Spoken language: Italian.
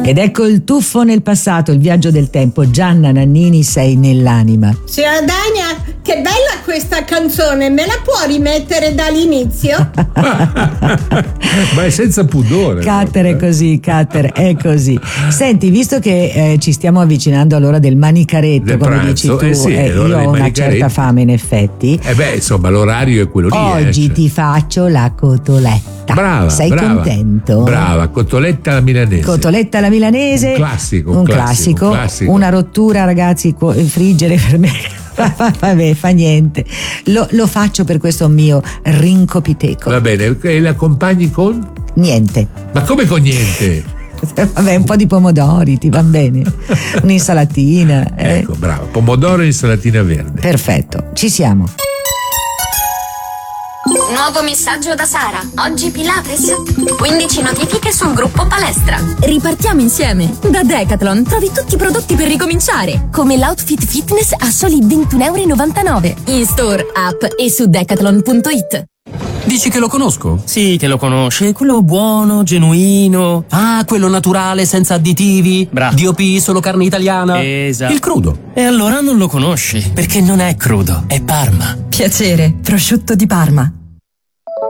Ed ecco il tuffo nel passato, il viaggio del tempo. Gianna Nannini, Sei nell'anima. Signora Dania, che bella questa canzone, me la può rimettere dall'inizio? Ma è senza pudore. Cater è così, Cater è così. Senti, visto che ci stiamo avvicinando all'ora del manicaretto, Del come pranzo, dici tu, sì, io l'ora ho dei una manicaretti. certa fame in effetti. Insomma, l'orario è quello lì. Oggi cioè. ti faccio la cotoletta. Brava, Sei brava, contento? Brava, cotoletta alla milanese. Cotoletta alla milanese. Un classico. Una rottura, ragazzi, friggere per me. Vabbè, fa niente. Lo faccio per questo mio rincopiteco. Va bene, e l'accompagni con? Niente. Ma come con niente? Vabbè, un po' di pomodori, ti va bene. Un'insalatina. Ecco, bravo. Pomodoro e insalatina verde. Perfetto, ci siamo. Nuovo messaggio da Sara. Oggi Pilates. 15 notifiche sul gruppo palestra. Ripartiamo insieme. Da Decathlon trovi tutti i prodotti per ricominciare, come l'outfit fitness a soli 21,99 €. In store, app e su decathlon.it. Dici che lo conosco? Sì, che lo conosci. Quello buono, genuino. Ah, quello naturale, senza additivi. Bravo. DOP, solo carne italiana. Esatto. Il crudo. E allora non lo conosci, perché non è crudo, è Parma. Piacere, prosciutto di Parma.